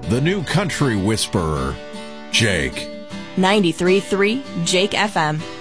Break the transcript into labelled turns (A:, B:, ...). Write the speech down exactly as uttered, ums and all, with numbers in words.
A: the new country whisperer, Jake.
B: ninety-three point three Jake F M.